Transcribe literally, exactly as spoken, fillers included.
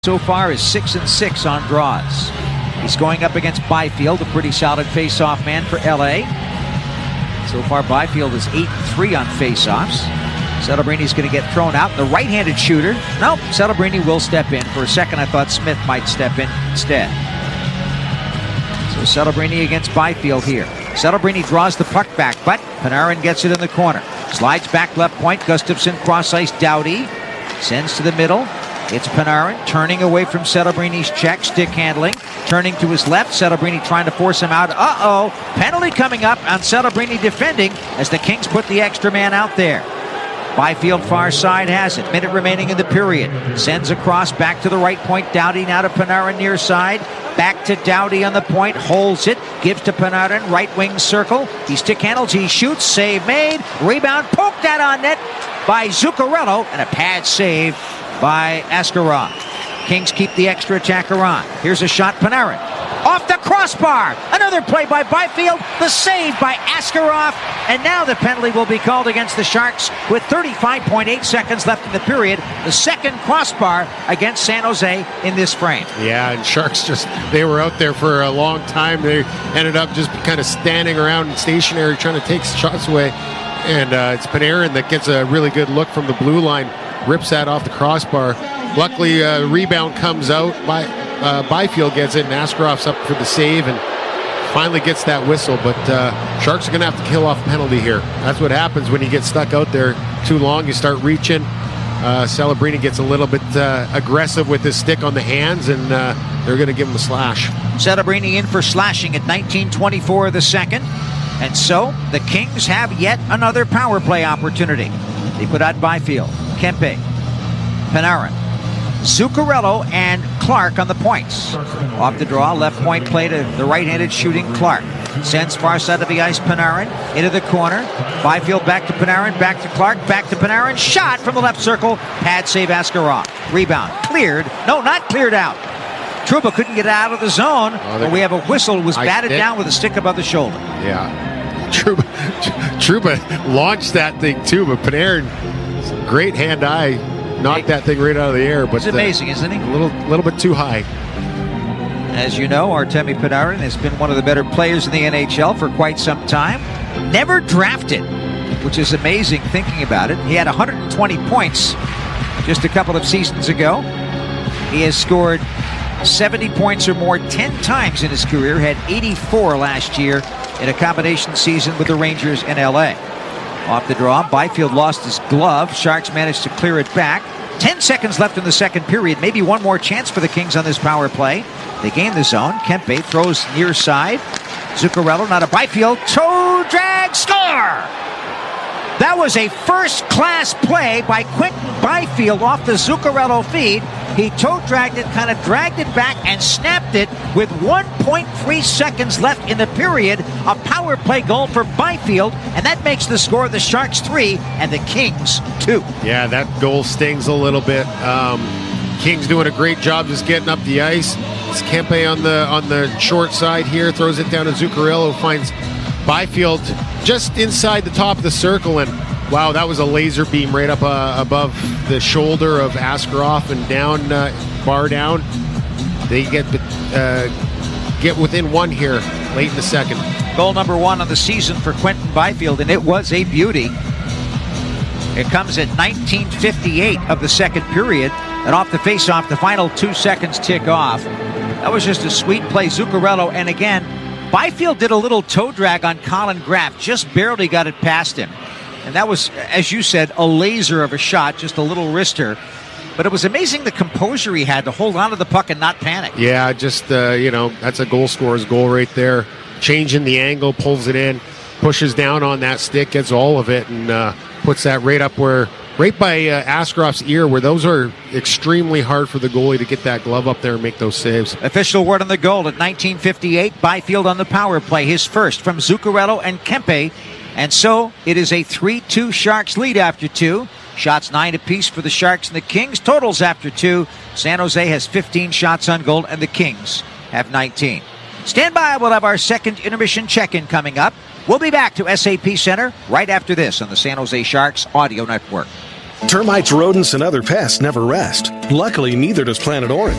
So far is six and six on draws. He's going up against Byfield, a pretty solid face-off man for L A. So far, Byfield is eight and three on face-offs. Celebrini going to get thrown out. The right-handed shooter. Nope, Celebrini will step in. For a second, I thought Smith might step in instead. So Celebrini against Byfield here. Celebrini draws the puck back, but Panarin gets it in the corner. Slides back left point. Gustafsson cross-ice. Doughty sends to the middle. It's Panarin turning away from Celebrini's check, stick handling, turning to his left. Celebrini trying to force him out. Uh-oh, penalty coming up on Celebrini defending as the Kings put the extra man out there. Byfield far side has it. Minute remaining in the period. Sends across back to the right point. Doughty now to Panarin near side. Back to Doughty on the point. Holds it. Gives to Panarin. Right wing circle. He stick handles. He shoots. Save made. Rebound. Poked out on net by Zuccarello. And a pad save by Askarov. Kings keep the extra attacker on. Here's a shot. Panarin. Off the crossbar. Another play by Byfield. The save by Askarov. And now the penalty will be called against the Sharks with thirty-five point eight seconds left in the period. The second crossbar against San Jose in this frame. Yeah, and Sharks just, they were out there for a long time. They ended up just kind of standing around and stationary trying to take shots away. And uh, it's Panarin that gets a really good look from the blue line. Rips that off the crossbar. Luckily, uh, rebound comes out. By, uh, Byfield gets it, and Askarov's up for the save and finally gets that whistle. But uh, Sharks are going to have to kill off a penalty here. That's what happens when you get stuck out there too long. You start reaching. Uh, Celebrini gets a little bit uh, aggressive with his stick on the hands, and uh, they're going to give him a slash. Celebrini in for slashing at nineteen twenty-four of the second. And so the Kings have yet another power play opportunity. They put out Byfield, Kempe, Panarin, Zuccarello, and Clark on the points. Off the draw, left point play to the right-handed shooting Clark. Sends far side of the ice, Panarin into the corner. Byfield back to Panarin, back to Clark, back to Panarin. Shot from the left circle. Pad save Askarov. Rebound cleared. No, not cleared out. Trouba couldn't get out of the zone, oh, but we have a whistle. Was batted down with a stick above the shoulder. Yeah. Trouba, Trouba launched that thing too, but Panarin, great hand-eye, knocked that thing right out of the air. But it's amazing, uh, isn't he? A little, little bit too high. As you know, Artemi Panarin has been one of the better players in the N H L for quite some time. Never drafted, which is amazing thinking about it. He had one hundred twenty points just a couple of seasons ago. He has scored seventy points or more ten times in his career, had eighty-four last year in a combination season with the Rangers in L A. Off the draw, Byfield lost his glove. Sharks managed to clear it back. Ten seconds left in the second period. Maybe one more chance for the Kings on this power play. They gain the zone. Kempe throws near side. Zuccarello, not a Byfield. Toe drag, score! That was a first-class play by Quinton Byfield off the Zuccarello feed. He toe dragged it, kind of dragged it back, and snapped it with one point three seconds left in the period. A power play goal for Byfield, and that makes the score of the Sharks three and the Kings two. Yeah, that goal stings a little bit. Um, Kings doing a great job just getting up the ice. It's Kempe on the on the short side here, throws it down to Zuccarello, finds Byfield just inside the top of the circle, and wow, that was a laser beam right up uh, above the shoulder of Askarov and down, uh, bar down. They get uh, get within one here late in the second. Goal number one of the season for Quinton Byfield, and it was a beauty. It comes at nineteen fifty-eight of the second period, and off the faceoff, the final two seconds tick off. That was just a sweet play. Zuccarello, and again, Byfield did a little toe drag on Colin Graff, just barely got it past him. And that was, as you said, a laser of a shot, just a little wrister. But it was amazing the composure he had to hold on to the puck and not panic. Yeah, just, uh, you know, that's a goal scorer's goal right there. Changing the angle, pulls it in, pushes down on that stick, gets all of it, and uh, puts that right up where, right by uh, Askarov's ear, where those are extremely hard for the goalie to get that glove up there and make those saves. Official word on the goal at nineteen fifty-eight. Byfield on the power play, his first from Zuccarello and Kempe. And so it is a three two Sharks lead after two. Shots nine apiece for the Sharks and the Kings. Totals after two. San Jose has fifteen shots on goal and the Kings have nineteen. Stand by. We'll have our second intermission check-in coming up. We'll be back to S A P Center right after this on the San Jose Sharks Audio Network. Termites, rodents, and other pests never rest. Luckily, neither does Planet Orange.